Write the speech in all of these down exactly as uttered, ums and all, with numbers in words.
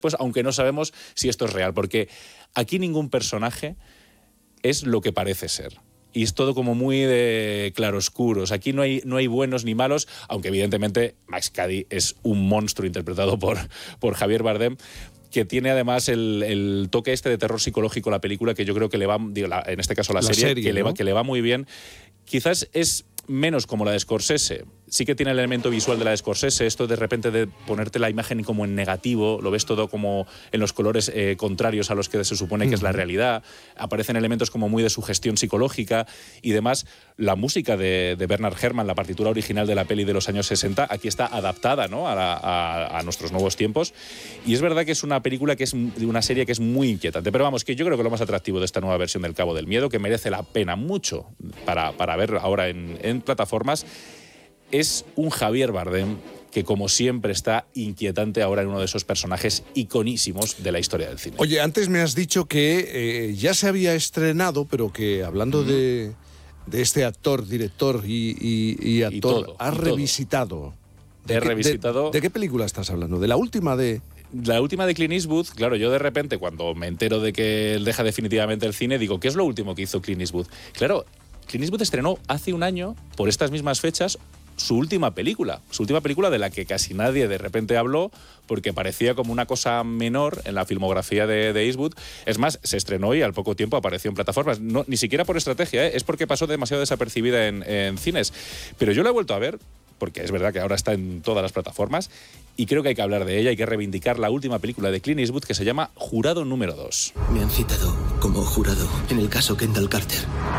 pues aunque no sabemos si esto es real, porque aquí ningún personaje es lo que parece ser. Y es todo como muy de claroscuros. Aquí no hay, no hay buenos ni malos, aunque evidentemente Max Cady es un monstruo interpretado por, por Javier Bardem, que tiene además el, el toque este de terror psicológico a la película, que yo creo que le va, digo, la, en este caso la, la serie, serie que, ¿no? le va, que le va muy bien. Quizás es menos como la de Scorsese. Sí que tiene el elemento visual de la de Scorsese, esto de repente de ponerte la imagen como en negativo, lo ves todo como en los colores eh, contrarios a los que se supone que es la realidad, aparecen elementos como muy de sugestión psicológica y demás. La música de, de Bernard Herrmann, la partitura original de la peli de los años sesenta, aquí está adaptada, ¿no?, a, la, a, a nuestros nuevos tiempos, y es verdad que es una película que es de una serie que es muy inquietante, pero vamos, que yo creo que lo más atractivo de esta nueva versión del Cabo del Miedo, que merece la pena mucho para, para ver ahora en, en plataformas, es un Javier Bardem que, como siempre, está inquietante ahora en uno de esos personajes iconísimos de la historia del cine. Oye, antes me has dicho que eh, ya se había estrenado, pero que hablando mm. de, de este actor, director y, y, y actor, y todo, has y revisitado. ¿De, He qué, revisitado... De, ¿De qué película estás hablando? ¿De la última de...? La última de Clint Eastwood. Claro, yo de repente, cuando me entero de que él deja definitivamente el cine, digo, ¿qué es lo último que hizo Clint Eastwood? Claro, Clint Eastwood estrenó hace un año, por estas mismas fechas, su última película, su última película de la que casi nadie de repente habló porque parecía como una cosa menor en la filmografía de, de Eastwood. Es más, se estrenó y al poco tiempo apareció en plataformas. No, ni siquiera por estrategia, ¿eh? Es porque pasó demasiado desapercibida en, en cines. Pero yo la he vuelto a ver, porque es verdad que ahora está en todas las plataformas, y creo que hay que hablar de ella, hay que reivindicar la última película de Clint Eastwood, que se llama Jurado número dos. Me han citado como jurado en el caso Kendall Carter.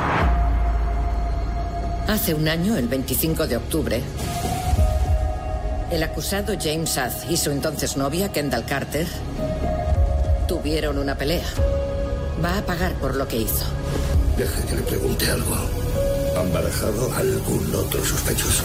Hace un año, el veinticinco de octubre, el acusado James Ath y su entonces novia, Kendall Carter, tuvieron una pelea. Va a pagar por lo que hizo. Deje que le pregunte algo. ¿Han barajado algún otro sospechoso?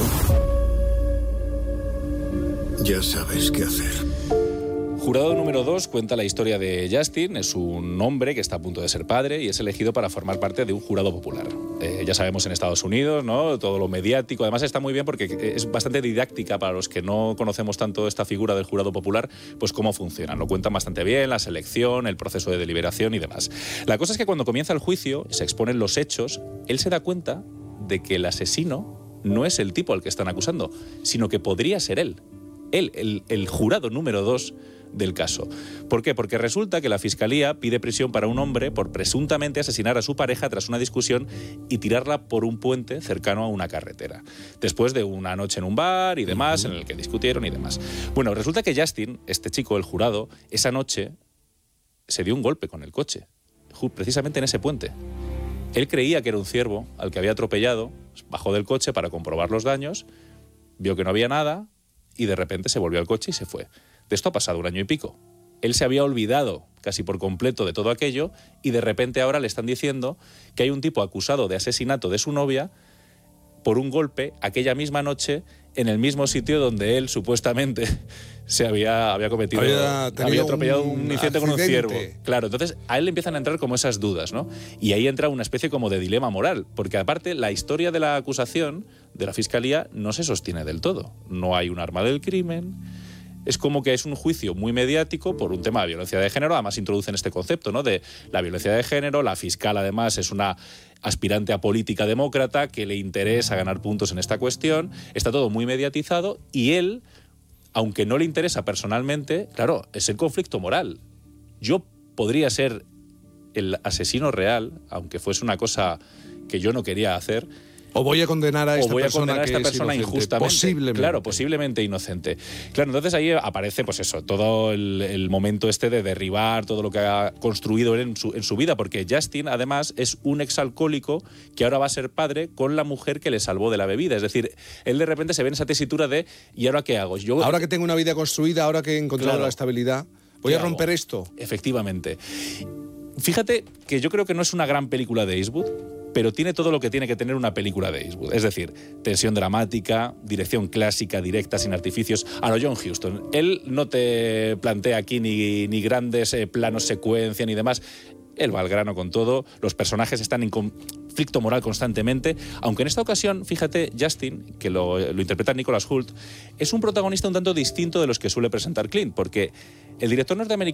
Ya sabes qué hacer. Jurado número dos cuenta la historia de Justin. Es un hombre que está a punto de ser padre y es elegido para formar parte de un jurado popular. Eh, ya sabemos en Estados Unidos, ¿no?, todo lo mediático. Además está muy bien porque es bastante didáctica para los que no conocemos tanto esta figura del jurado popular, pues cómo funciona. Lo cuentan bastante bien, la selección, el proceso de deliberación y demás. La cosa es que cuando comienza el juicio, se exponen los hechos, él se da cuenta de que el asesino no es el tipo al que están acusando, sino que podría ser él. Él, el, el jurado número dos del caso. ¿Por qué? Porque resulta que la Fiscalía pide prisión para un hombre por presuntamente asesinar a su pareja tras una discusión y tirarla por un puente cercano a una carretera, después de una noche en un bar y demás, uh-huh. en el que discutieron y demás. Bueno, resulta que Justin, este chico, el jurado, esa noche se dio un golpe con el coche, precisamente en ese puente. Él creía que era un ciervo al que había atropellado, bajó del coche para comprobar los daños, vio que no había nada y de repente se volvió al coche y se fue. De esto ha pasado un año y pico. Él se había olvidado casi por completo de todo aquello y de repente ahora le están diciendo que hay un tipo acusado de asesinato de su novia por un golpe aquella misma noche en el mismo sitio donde él supuestamente se había, había cometido, había, había atropellado un, un incidente accidente. con un ciervo. Claro, entonces a él le empiezan a entrar como esas dudas, ¿no? Y ahí entra una especie como de dilema moral, porque aparte la historia de la acusación de la Fiscalía no se sostiene del todo. No hay un arma del crimen. Es como que es un juicio muy mediático por un tema de violencia de género. Además introducen este concepto, ¿no?, de la violencia de género. La fiscal además es una aspirante a política demócrata que le interesa ganar puntos en esta cuestión. Está todo muy mediatizado y él, aunque no le interesa personalmente, claro, es el conflicto moral. Yo podría ser el asesino real, aunque fuese una cosa que yo no quería hacer. O voy a condenar a esta voy a persona, condenar a esta que persona es inocente, injustamente. Posiblemente. Claro, posiblemente inocente. Claro, entonces ahí aparece, pues eso, todo el, el momento este de derribar todo lo que ha construido él en su, en su vida, porque Justin, además, es un exalcohólico que ahora va a ser padre con la mujer que le salvó de la bebida. Es decir, él de repente se ve en esa tesitura de ¿y ahora qué hago? Yo, ahora que tengo una vida construida, ahora que he encontrado claro, la estabilidad, ¿voy a romper hago? esto? Efectivamente. Fíjate que yo creo que no es una gran película de Eastwood, pero tiene todo lo que tiene que tener una película de Eastwood. Es decir, tensión dramática, dirección clásica, directa, sin artificios. A lo John Huston. Él no te plantea aquí ni, ni grandes eh, planos secuencia ni demás. Él va al grano con todo. Los personajes están en conflicto moral constantemente. Aunque en esta ocasión, fíjate, Justin, que lo, lo interpreta Nicholas Hoult, es un protagonista un tanto distinto de los que suele presentar Clint, porque el director norteamericano